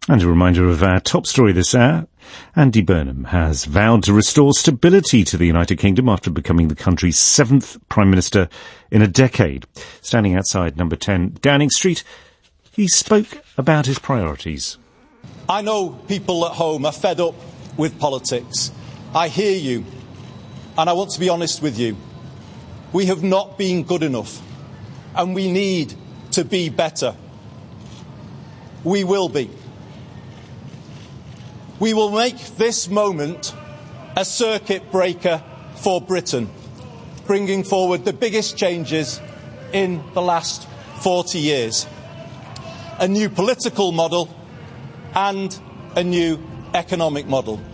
And a reminder of our top story this hour. Andy Burnham has vowed to restore stability to the United Kingdom after becoming the country's 7th Prime Minister in a decade. Standing outside number 10 Downing Street, he spoke about his priorities. I know people at home are fed up with politics. I hear you, and I want to be honest with you. We have not been good enough, and we need to be better. We will be. We will make this moment a circuit breaker for Britain, bringing forward the biggest changes in the last 40 years. A new political model and a new economic model.